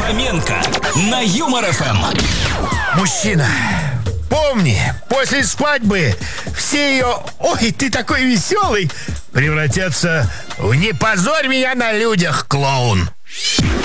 Фоменко на Юмор ФМ. Мужчина, помни, после свадьбы все ее «Ой, ты такой веселый» превратятся в «Не позорь меня на людях, клоун».